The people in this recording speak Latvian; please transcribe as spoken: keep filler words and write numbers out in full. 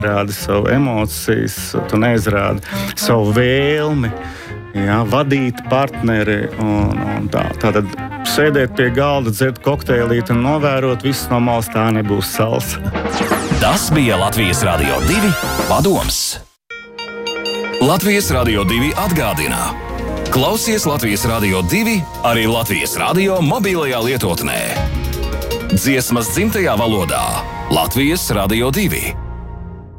neizrādi savu emocijas, tu neizrādi savu vēlmi, jā, vadīt partneri un, un tā. Tātad sēdēt pie galda, dzert kokteilīti un novērot visus no malas, tā nebūs salsa. Tas bija Latvijas Radio divi padoms. Latvijas Radio divi atgādina. Klausies Latvijas Radio divi arī Latvijas Radio mobilajā lietotnē. Dziesmas dzimtajā valodā Latvijas Radio divi.